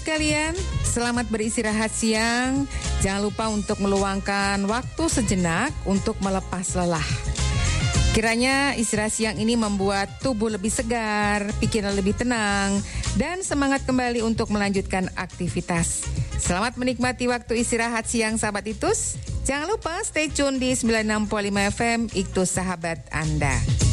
sekalian, selamat beristirahat siang. Jangan lupa untuk meluangkan waktu sejenak untuk melepas lelah. Kiranya istirahat siang ini membuat tubuh lebih segar, pikiran lebih tenang, dan semangat kembali untuk melanjutkan aktivitas. Selamat menikmati waktu istirahat siang sahabat Iktus. Jangan lupa stay tune di 96.5 FM Iktus Sahabat Anda.